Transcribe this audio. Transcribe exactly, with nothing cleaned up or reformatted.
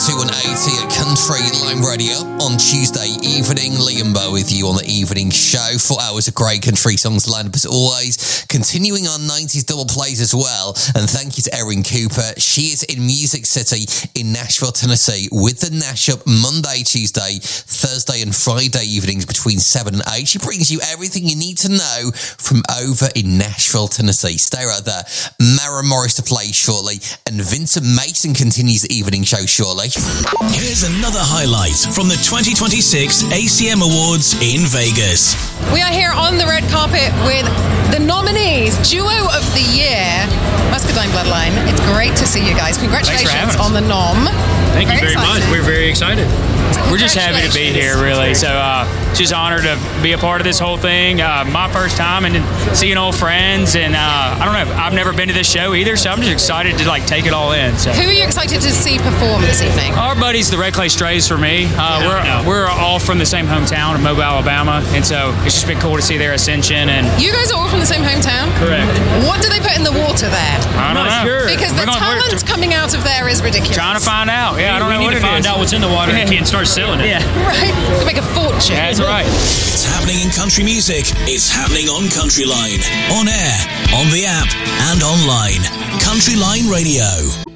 two one eighty at Country Line Radio on Tuesday evening. Liam Bow with you on the evening show. Four hours of great country songs lined up as always. Continuing on nineties double plays as well. And thank you to Erin Cooper. She is in Music City in Nashville, Tennessee with the Nash Up Monday, Tuesday, Thursday and Friday evenings between seven and eight. She brings you everything you need to know from over in Nashville, Tennessee. Stay right there. Mara Morris to play shortly. And Vincent Mason continues the evening show shortly. Here's another highlight from the twenty twenty-six A C M Awards in Vegas. We are here on the red carpet with the nominees, Duo of the Year, Muscadine Bloodline. It's great to see you guys. Congratulations on the nom. Thank you very very much. We're very excited. We're just happy to be here, really. So, uh, just honored to be a part of this whole thing. Uh, my first time and seeing old friends, and uh, I don't know. I've never been to this show either, so I'm just excited to like take it all in. So. Who are you excited to see perform this evening? Our buddies, the Red Clay Strays, for me. Uh, we're we're all from the same hometown of Mobile, Alabama, and so it's just been cool to see their ascension. And you guys are all from the same hometown. Correct. What do they put in the water there? I don't know. Sure. Because the We're gonna- talent coming out of there is ridiculous. Trying to find out. Yeah, I don't we know need what to it find is. out what's in the water and can't start selling it. Yeah. Right, to make a fortune. That's right. It's happening in country music. It's happening on Country Line. On air, on the app, and online. Country Line Radio.